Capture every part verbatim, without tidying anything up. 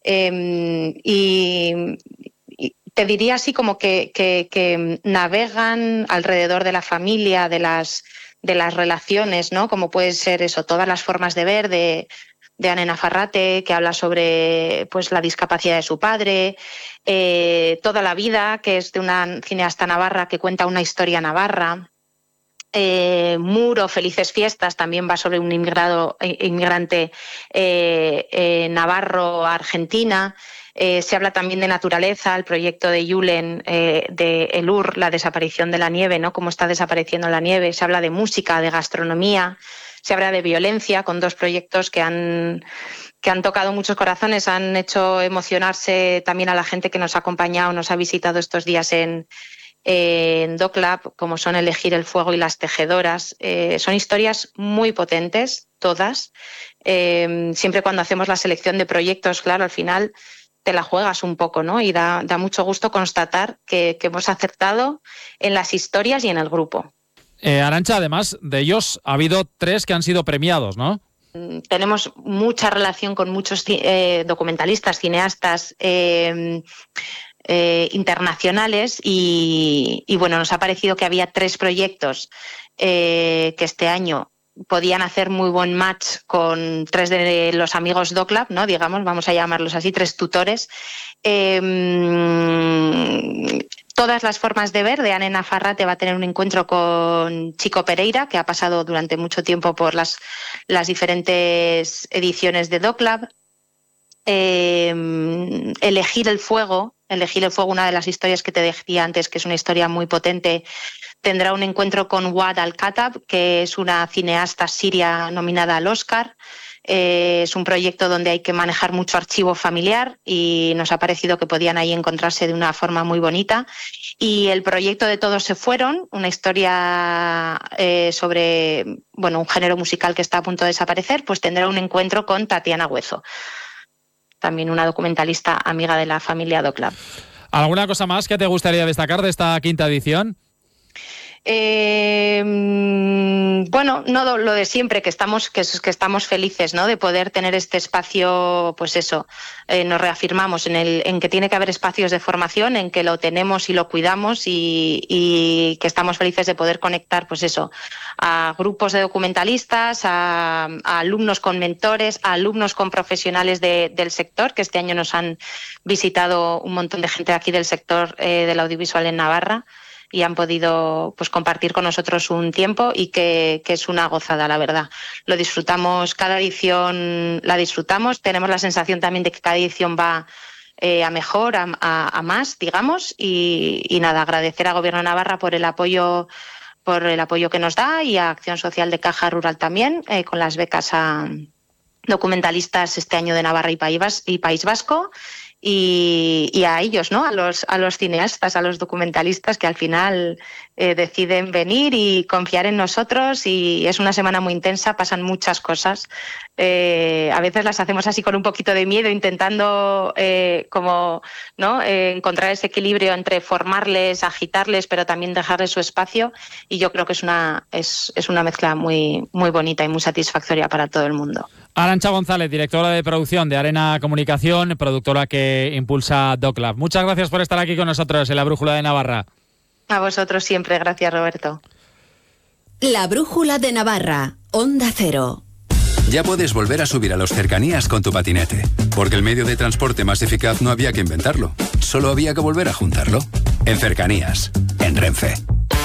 Eh, y, y te diría así como que, que, que navegan alrededor de la familia, de las, de las relaciones, ¿no? Como puede ser eso, todas las formas de ver, de... de Ane Nafarrate, que habla sobre pues, la discapacidad de su padre, eh, Toda la vida, que es de una cineasta navarra que cuenta una historia navarra, eh, Muro, Felices Fiestas, también va sobre un inmigrado, inmigrante eh, eh, navarro a Argentina. Eh, se habla también de naturaleza, el proyecto de Julen, eh, de Elur, la desaparición de la nieve, ¿no? Cómo está desapareciendo la nieve. Se habla de música, de gastronomía. Se habla de violencia, con dos proyectos que han, que han tocado muchos corazones, han hecho emocionarse también a la gente que nos ha acompañado, nos ha visitado estos días en, en DocLab, como son Elegir el fuego y Las tejedoras. Eh, son historias muy potentes, todas. Eh, siempre cuando hacemos la selección de proyectos, claro, al final te la juegas un poco, ¿no? Y da, da mucho gusto constatar que, que hemos acertado en las historias y en el grupo. Eh, Arantxa, además de ellos, ha habido tres que han sido premiados, ¿no? Tenemos mucha relación con muchos eh, documentalistas, cineastas eh, eh, internacionales y, y, bueno, nos ha parecido que había tres proyectos eh, que este año podían hacer muy buen match con tres de los amigos DocLab, ¿no? Digamos, vamos a llamarlos así, tres tutores. Eh, Todas las formas de ver, de Ane Nafarrate, va a tener un encuentro con Chico Pereira, que ha pasado durante mucho tiempo por las, las diferentes ediciones de DocLab. Eh, Elegir el fuego, Elegir el fuego, una de las historias que te decía antes, que es una historia muy potente, tendrá un encuentro con Wad Al-Katab, que es una cineasta siria nominada al Oscar. Eh, es un proyecto donde hay que manejar mucho archivo familiar y nos ha parecido que podían ahí encontrarse de una forma muy bonita. Y el proyecto de Todos se fueron, una historia eh, sobre bueno, un género musical que está a punto de desaparecer, pues tendrá un encuentro con Tatiana Huezo, también una documentalista amiga de la familia DocLab. ¿Alguna cosa más que te gustaría destacar de esta quinta edición? Eh, bueno, no lo de siempre, que estamos, que, que estamos felices, ¿no? De poder tener este espacio, pues eso, eh, nos reafirmamos en, el, en que tiene que haber espacios de formación, en que lo tenemos y lo cuidamos y, y que estamos felices de poder conectar, pues eso, a grupos de documentalistas, a, a alumnos con mentores, a alumnos con profesionales de, del sector, que este año nos han visitado un montón de gente aquí del sector eh, del audiovisual en Navarra, y han podido pues compartir con nosotros un tiempo y que, que es una gozada, la verdad. Lo disfrutamos, cada edición la disfrutamos, tenemos la sensación también de que cada edición va eh, a mejor, a, a, a más, digamos, y, y nada, agradecer al Gobierno de Navarra por el apoyo por el apoyo que nos da y a Acción Social de Caja Rural también, eh, con las becas a documentalistas este año de Navarra y País, y País Vasco. Y, y a ellos, ¿no? A los, a los cineastas, a los documentalistas que al final eh, deciden venir y confiar en nosotros, y es una semana muy intensa, pasan muchas cosas. Eh, a veces las hacemos así con un poquito de miedo, intentando eh, como, ¿no? Eh, encontrar ese equilibrio entre formarles, agitarles, pero también dejarles su espacio, y yo creo que es una, es, es una mezcla muy, muy bonita y muy satisfactoria para todo el mundo. Arantxa González, directora de producción de Arena Comunicación, productora que impulsa DocLab. Muchas gracias por estar aquí con nosotros en La Brújula de Navarra. A vosotros siempre, gracias, Roberto. La Brújula de Navarra, Onda Cero. Ya puedes volver a subir a los cercanías con tu patinete, porque el medio de transporte más eficaz no había que inventarlo, solo había que volver a juntarlo. En Cercanías, en Renfe.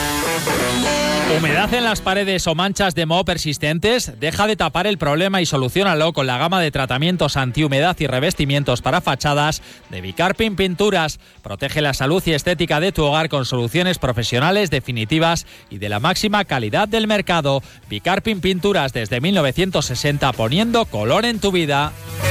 ¿Humedad en las paredes o manchas de moho persistentes? Deja de tapar el problema y soluciónalo con la gama de tratamientos antihumedad y revestimientos para fachadas de Bicarpin Pinturas. Protege la salud y estética de tu hogar con soluciones profesionales, definitivas y de la máxima calidad del mercado. Bicarpin Pinturas, desde mil novecientos sesenta, poniendo color en tu vida.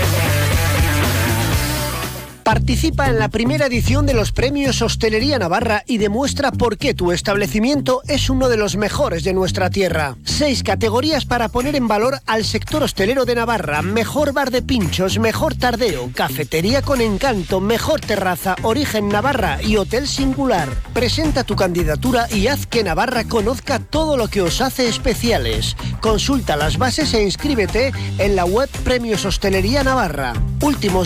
Participa en la primera edición de los Premios Hostelería Navarra y demuestra por qué tu establecimiento es uno de los mejores de nuestra tierra. Seis categorías para poner en valor al sector hostelero de Navarra: mejor bar de pinchos, mejor tardeo, cafetería con encanto, mejor terraza, Origen Navarra y hotel singular. Presenta tu candidatura y haz que Navarra conozca todo lo que os hace especiales. Consulta las bases e inscríbete en la web Premios Hostelería Navarra. Últimos